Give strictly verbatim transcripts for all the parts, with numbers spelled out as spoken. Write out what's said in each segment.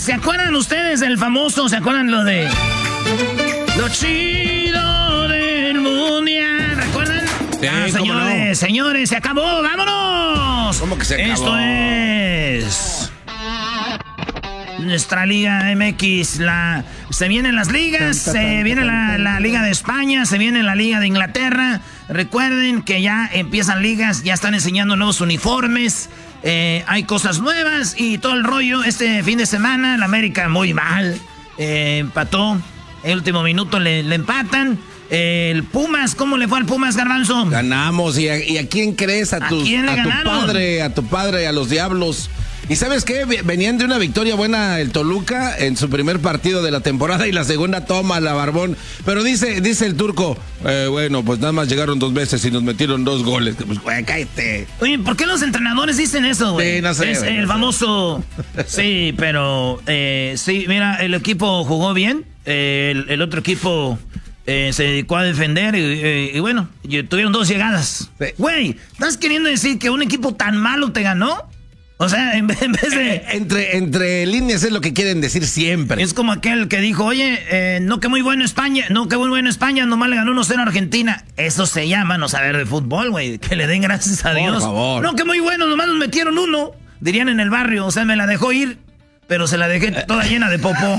¿Se acuerdan ustedes del famoso, se acuerdan lo de... Lo chido del mundial, ¿recuerdan? Sí, ah, señores, no. señores, se acabó, vámonos. ¿Cómo que se acabó? Esto es... Nuestra Liga M X, la, se vienen las ligas, se viene la, la Liga de España, se viene la Liga de Inglaterra. Recuerden que ya empiezan ligas, ya están enseñando nuevos uniformes, eh, hay cosas nuevas y todo el rollo. Este fin de semana, la América muy mal, eh, empató, el último minuto le, le empatan. Eh, el Pumas, ¿cómo le fue al Pumas, Garbanzo? Ganamos, ¿y a, y a quién crees? A, ¿A tus, quién le a tu ganaron? padre, a tu padre, a los Diablos. ¿Y sabes qué? Venían de una victoria buena el Toluca en su primer partido de la temporada y la segunda toma la Barbón. Pero dice dice el turco, eh, bueno, pues nada más llegaron dos veces y nos metieron dos goles. Pues, güey, cállate. Oye, ¿por qué los entrenadores dicen eso, güey? Sí, no sé. Es güey, el no famoso... Sí, pero... Eh, sí, mira, el equipo jugó bien. Eh, el, el otro equipo... Eh, se dedicó a defender y, y, y bueno, y tuvieron dos llegadas. Güey, ¿estás queriendo decir que un equipo tan malo te ganó? O sea, en vez, en vez de... Eh, entre, entre líneas es lo que quieren decir siempre. Es como aquel que dijo, oye, eh, no que muy bueno España, no que muy bueno España, nomás le ganó uno cero a Argentina. Eso se llama no saber de fútbol, güey. Que le den gracias a Dios. Por favor. No que muy bueno, nomás nos metieron uno. Dirían en el barrio, o sea, me la dejó ir, pero se la dejé toda llena de popó.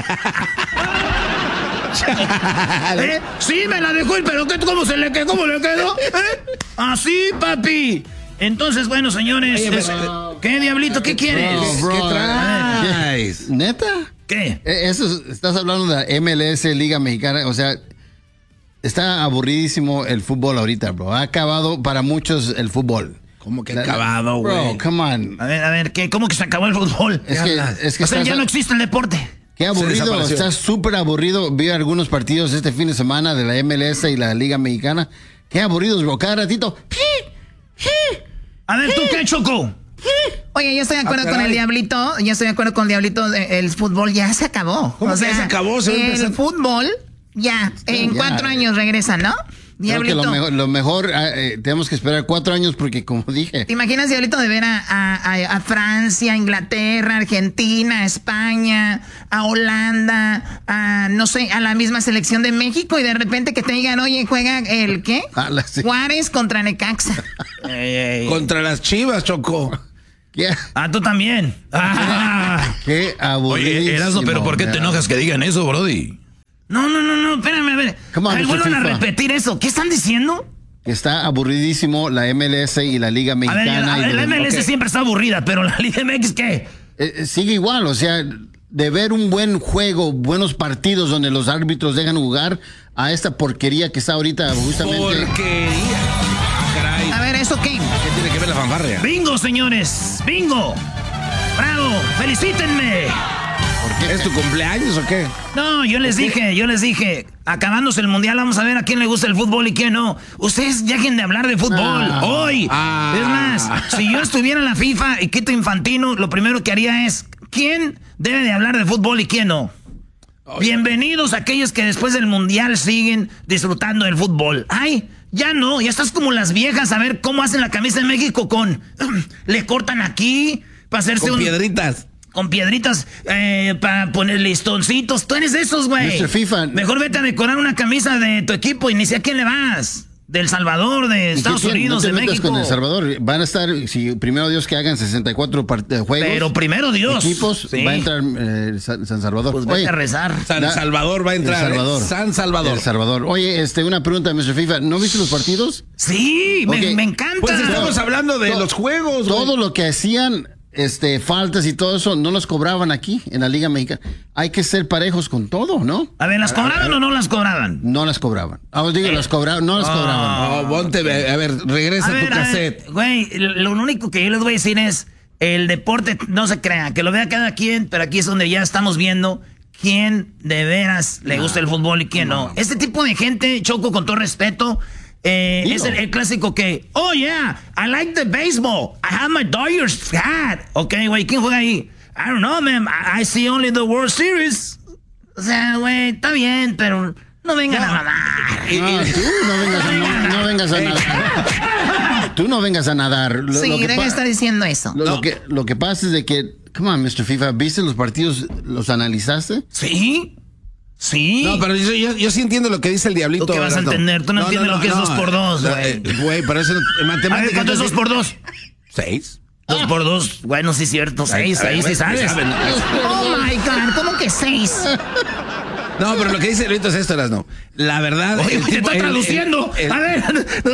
¿Eh? Sí, me la dejó ir, pero ¿qué, ¿cómo se le quedó? ¿Cómo le quedó? ¿Eh? Así, papi. Entonces, bueno, señores, Oye, es, pero, ¿qué, Diablito? ¿Qué quieres? ¿Qué, ¿Qué traes? ¿Neta? ¿Qué? Eso, estás hablando de la M L S, Liga Mexicana, o sea, está aburridísimo el fútbol ahorita, bro. Ha acabado para muchos el fútbol. ¿Cómo que acabado, güey? Bro, come on. A ver, a ver, ¿qué, ¿cómo que se acabó el fútbol? Es que, es que o sea, estás- ya no existe el deporte. Qué aburrido, desapareció. está súper aburrido. Vi algunos partidos este fin de semana de la M L S y la Liga Mexicana. Qué aburridos, bro. Cada ratito. A ver, ¿tú qué, Choco? Oye, yo estoy de acuerdo Ah, con el caray. Diablito. Yo estoy de acuerdo con el Diablito. eh, El fútbol ya se acabó. ¿Cómo que ya se acabó? Se va a el empezar. fútbol ya. En ya. cuatro años regresa, ¿no? Creo que Diablito. lo mejor, lo mejor eh, eh, tenemos que esperar cuatro años porque, como dije, ¿Te imaginas, Diablito, de ver a, a- a- a Francia, Inglaterra, Argentina, España, a Holanda, a, no sé, a la misma selección de México y de repente que te digan, oye, juega el ¿qué? Ah, la- sí. Juárez contra Necaxa. Ey, ey. Contra las Chivas, Choco. qué, Ah, tú también. Ah. qué aburrido. Oye, Erasmo, pero ¿por qué te enojas que digan eso, Brody? No, no, no, no, espérame, a ver. Come on, A ver, mister vuelvan a FIFA. repetir eso. ¿Qué están diciendo? Está aburridísimo la M L S y la Liga A ver, Mexicana. a y ver, de- la M L S ok. siempre está aburrida, pero la Liga M X, ¿qué? Eh, eh, sigue igual, o sea, de ver un buen juego, buenos partidos donde los árbitros dejan jugar a esta porquería que está ahorita justamente. Porquería. Ah, caray. A ver, ¿eso qué? ¿Qué tiene que ver la fanfarria? ¡Bingo, señores! ¡Bingo! ¡Bravo! ¡Felicítenme! ¿Es tu cumpleaños o qué? No, yo les dije, yo les dije, acabándose el mundial, vamos a ver a quién le gusta el fútbol y quién no. Ustedes dejen de hablar de fútbol, Ah. hoy. Ah. Es más, si yo estuviera en la FIFA y Quito Infantino, lo primero que haría es, ¿quién debe de hablar de fútbol y quién no? Bienvenidos a aquellos que después del mundial siguen disfrutando del fútbol. Ay, ya no, ya estás como las viejas a ver cómo hacen la camisa de México con... Le cortan aquí para hacerse Con un... piedritas. Con piedritas eh, para poner listoncitos. Tú eres de esos, güey. mister FIFA. Mejor vete a decorar una camisa de tu equipo y ni sé a quién le vas. Del Salvador, de ¿Y qué Estados tiene? Unidos, No te de metas México. con El Salvador. Van a estar, si primero Dios que hagan sesenta y cuatro part- eh, juegos. Pero primero Dios. Equipos, Sí. va a entrar eh, San, San Salvador. Pues vete Oye, a rezar. San La- Salvador va a entrar. El Salvador. ¿eh? San Salvador. El Salvador. Oye, este, una pregunta, mister FIFA. ¿No viste los partidos? Sí, me, Ok. me encanta. Pues estamos hablando de To- los juegos. Todo güey. lo que hacían, este, faltas y todo eso, no los cobraban aquí, en la Liga Mexicana. Hay que ser parejos con todo, ¿no? A ver, ¿las cobraban o no las cobraban? No las cobraban. Ah, os digo, las cobraban, no las cobraban. No, ponte, a ver, regresa A tu ver, a ver, cassette. güey, lo único que yo les voy a decir es, el deporte no se crea, que lo vea cada quien, pero aquí es donde ya estamos viendo quién de veras le gusta el fútbol y quién no. Este tipo de gente, Choco, con todo respeto, eh, Dilo. es el, el clásico que, oh yeah, I like the baseball, I have my Dodgers hat. Ok, güey, ¿quién juega ahí? I don't know, man, I, I see only the World Series. O sea, güey, está bien, pero no vengan a mamar. Ah, tú no vengas a, no, no vengas a nadar. Tú no vengas a nadar. Lo, Sí, lo que debe pa- estar diciendo eso. lo- lo que, lo que pasa es de que come on, mister FIFA, ¿viste los partidos? ¿Los analizaste? Sí. Sí. No, pero yo, yo, yo sí entiendo lo que dice el Diablito. ¿Tú qué vas a entender? Tú no, no entiendes no, no, lo que no, es dos por dos, güey. Güey, pero eso en matemáticas... ¿Cuánto es dos por dos? Seis. Dos ah. por dos, bueno, sí es cierto, seis, ahí sí sabes. Oh my God, ¿cómo que seis? No, pero lo que dice el Diablito es esto, no. La verdad... Oye, el, te está el, traduciendo. El, el, a ver...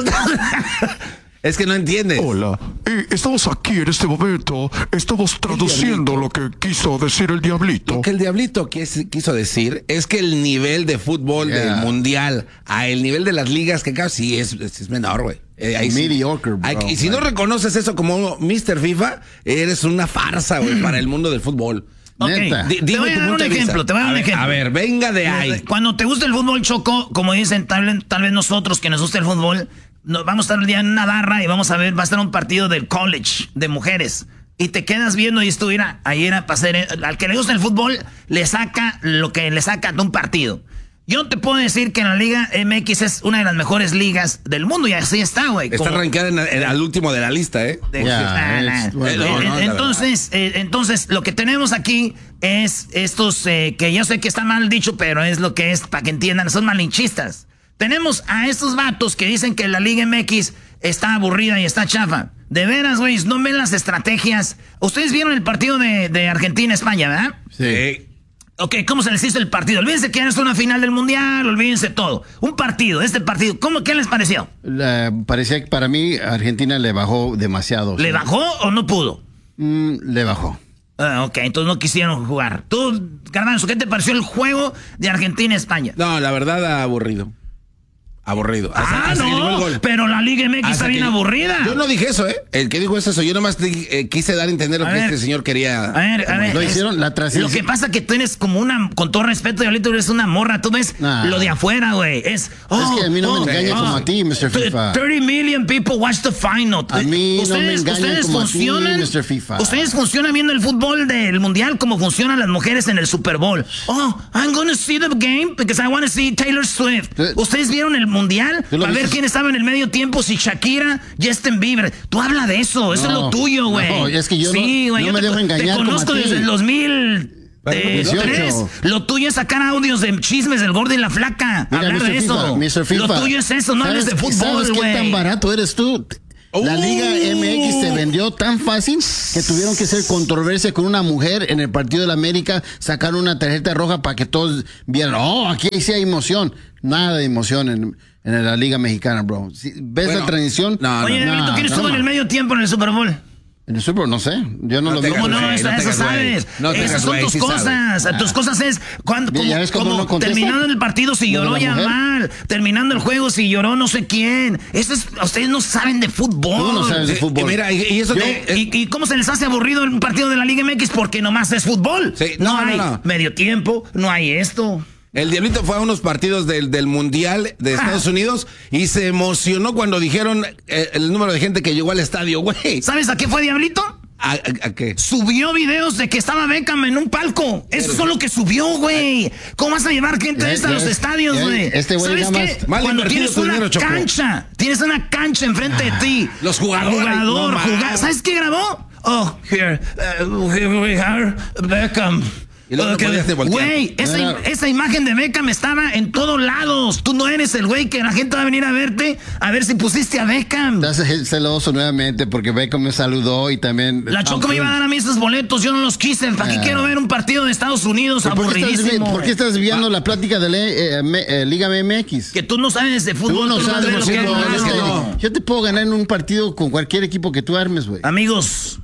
Es que no entiendes. Hola, eh, estamos aquí en este momento, estamos traduciendo lo que quiso decir el Diablito. Lo que el Diablito quiso decir es que el nivel de fútbol yeah. del mundial a el nivel de las ligas que casi es, es, es menor, güey. Eh, mediocre, bro. Hay, y si no reconoces eso como mister FIFA, eres una farsa, güey, para el mundo del fútbol. Okay. D- te voy a dar un ejemplo, te voy a dar un ejemplo. A ver, venga de ahí. Cuando te gusta el fútbol, Choco, como dicen tal, tal vez nosotros que nos gusta el fútbol, nos vamos a estar el día en una barra y vamos a ver, va a estar un partido del college de mujeres. Y te quedas viendo y esto, mira, ahí era para hacer, al que le gusta el fútbol, le saca lo que le saca de un partido. Yo te puedo decir que en la Liga M X es una de las mejores ligas del mundo y así está, güey. Está rankeada en, en, al último de la lista, ¿eh? De, yeah, nah, nah. Bueno, no, no, entonces, eh, entonces, lo que tenemos aquí es estos, eh, que yo sé que está mal dicho, pero es lo que es, para que entiendan, son malinchistas. Tenemos a estos vatos que dicen que la Liga M X está aburrida y está chafa. De veras, güey, no ven las estrategias. Ustedes vieron el partido de, de Argentina-España, ¿verdad? Sí. Ok, ¿cómo se les hizo el partido? Olvídense que era una final del Mundial, olvídense todo. Un partido, este partido, ¿cómo, qué les pareció? La, parecía que para mí Argentina le bajó demasiado. ¿Le ¿sí? bajó o no pudo? Mm, le bajó. Ah, ok, entonces no quisieron jugar. Tú, Garbanzo, ¿qué te pareció el juego de Argentina-España? No, la verdad, aburrido. Aburrido. Hasta, ah, hasta no, pero la Liga M X hasta está bien aburrida. Yo no dije eso, ¿eh? El que dijo es eso. Yo nomás eh, quise dar a entender lo a que ver, este señor quería. A ver, a ver. Lo hicieron, la transición. Lo que pasa que tú eres como una, con todo respeto, Diablito, eres una morra. Tú ves nah. lo de afuera, güey. Es, oh, es que a mí no oh, me engaña oh, como a ti, mister FIFA. thirty million people watch the final. A mí ustedes, no me engañan ustedes como funcionan, a ti, mister FIFA. Ustedes funcionan viendo el fútbol del Mundial como funcionan las mujeres en el Super Bowl. Oh, I'm gonna see the game because I want to see Taylor Swift. ¿Tú? ¿Ustedes vieron el Mundial? A ver quién estaba en el medio tiempo, si Shakira, Justin Bieber. Tú habla de eso, eso no, es lo tuyo, güey. No, es que yo sí, no, güey, no me te, dejo engañar. Te conozco desde el dos mil tres. Lo tuyo es sacar audios de chismes del gordo y la flaca. Mira, hablar mister de FIFA, eso. mister FIFA. Lo tuyo es eso, no hables de fútbol, ¿sabes güey? qué tan barato eres tú? La uh, Liga M X se vendió tan fácil que tuvieron que hacer controversia con una mujer en el partido de la América, sacar una tarjeta roja para que todos vieran, oh, aquí sí hay emoción. Nada de emoción en, en la Liga Mexicana, bro. ¿Ves bueno, la transición? No, Oye, no, no, ¿quién estuvo no, en el medio tiempo en el Super Bowl? En el Super Bowl, no sé. Yo no, no lo vi. ¿Cómo no? Wey, Eso, no eso sabes. No Esas son wey, tus sí cosas. sabes. Tus cosas es cuando, como, ya ves cómo como no contesta. terminando el partido si lloró ya mal. Terminando el juego si lloró no sé quién. Eso es, ustedes no saben de fútbol. Tú no sabes de fútbol. Y, mira, y, y eso Yo, te, y, ¿Y cómo se les hace aburrido un partido de la Liga M X? Porque nomás es fútbol. Sí, no, no, hay no, no. medio tiempo, no hay esto. El Diablito fue a unos partidos del, del Mundial de Estados ah. Unidos y se emocionó cuando dijeron eh, el número de gente que llegó al estadio, güey. ¿Sabes a qué fue, Diablito? ¿A, a, a qué? Subió videos de que estaba Beckham en un palco. Eso es lo que subió, güey. ¿Cómo vas a llevar gente de esta a los estadios, güey? Este güey ¿Sabes qué? Cuando tienes una dinero, cancha, tienes una cancha enfrente de ti. Los jugadores. Jugador, no, jugar. ¿Sabes qué grabó? Oh, here, uh, here we are, Beckham. Y luego okay. Güey, esa, no, no. esa imagen de Beckham estaba en todos lados. Tú no eres el güey que la gente va a venir a verte a ver si pusiste a Beckham. Estás celoso nuevamente porque Beckham me saludó y también... La Choco me iba a dar a mí esos boletos, yo no los quise. ¿Para qué ah. quiero ver un partido de Estados Unidos aburridísimo? ¿Por qué estás viendo ah. la plática de la eh, eh, Liga M X? Que tú no sabes de fútbol. Tú no tú sabes no de fútbol. no, Es que no. Yo te puedo ganar en un partido con cualquier equipo que tú armes, güey. Amigos...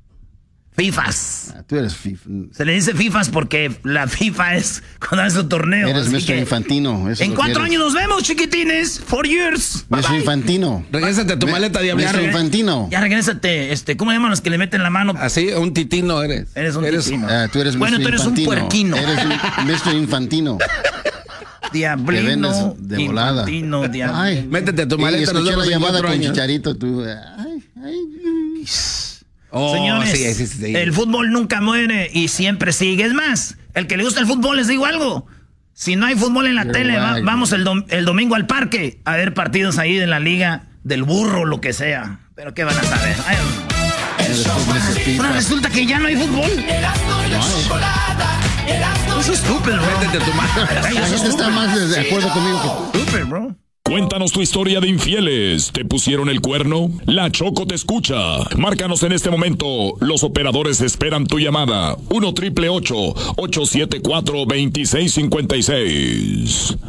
FIFAs. Ah, tú eres FIFA. Se le dice FIFAs porque la FIFA es cuando hace su torneo. Eres mister Infantino. Eso en cuatro años nos vemos, chiquitines. Four years. mister Infantino. Regrésate a tu Me, maleta, Diablo. mister Infantino. Ya regrésate. Este, ¿cómo llaman los que le meten la mano? Así, un titino eres. Eres un eres, titino. Ah, tú eres bueno, mister tú eres Infantino. un puerquino. Eres un mister Infantino. Diablino. De volada. Infantino, diablino. Ay, métete a tu maleta. Escuché la llamada con años. Chicharito. Tú. Ay, ay. Oh, Señores, sí, sí, sí, sí. el fútbol nunca muere y siempre sigue. Es más, el que le gusta el fútbol, les digo algo. Si no hay fútbol en la You're tele, right, va, vamos el, dom el domingo al parque a ver partidos ahí de la liga del burro, lo que sea. Pero ¿qué van a saber? Ay, Pero resulta que ya no hay fútbol. Eso es estúpido, bro. Métete tu madre. La gente está más de acuerdo conmigo que... Estúpido, bro. Cuéntanos tu historia de infieles. ¿Te pusieron el cuerno? La Choco te escucha. Márcanos en este momento. Los operadores esperan tu llamada. uno triple ocho, ocho siete cuatro, dos seis cinco seis.